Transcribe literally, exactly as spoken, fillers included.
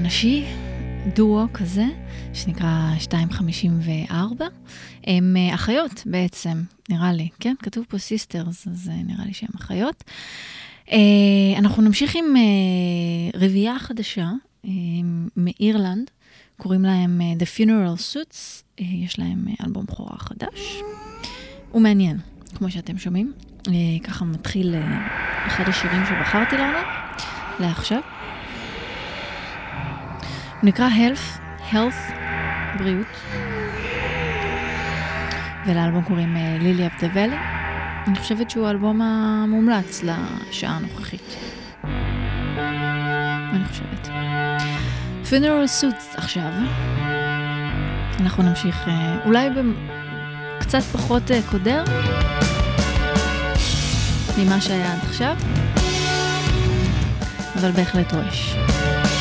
נשי, דואו כזה, שנקרא שתיים חמישים וארבע. הם אחיות בעצם, נראה לי, כן? כתוב פה סיסטרס, אז נראה לי שהם אחיות. אנחנו נמשיך עם רביעייה חדשה מאירלנד, קוראים להם The Funeral Suits, יש להם אלבום בכורה חדש. הוא מעניין, כמו שאתם שומעים. ככה מתחיל אחד השירים שבחרתי לנו, לעכשיו. הוא נקרא Health, Health, בריאות. ולאלבום קוראים Lily of the Valley. אני חושבת שהוא האלבום המומלץ לשעה הנוכחית. אני חושבת. Funeral Suits עכשיו. אנחנו נמשיך אולי קצת פחות קודר ממה שהיה עד עכשיו, אבל בהחלט רועש.